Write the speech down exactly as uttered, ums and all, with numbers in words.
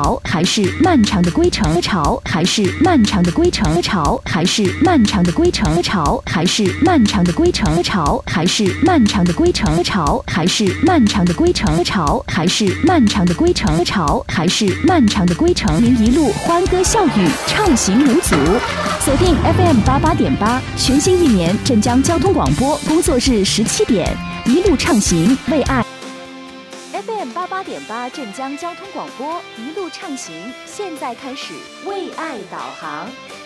潮还是漫长的归程？车潮还是漫长的归程？车潮还是漫长的归程？车潮还是漫长的归程？车潮还是漫长的归程？车潮还是漫长的归程？车潮还是漫长的归程？车潮还是漫长的归程？您一路欢歌笑语，畅行无阻。锁定 F M 八八点八，全新一年镇江交通广播工作日十七点，一路畅行为爱。F M 八八点八镇江交通广播一路畅行，现在开始为爱导航。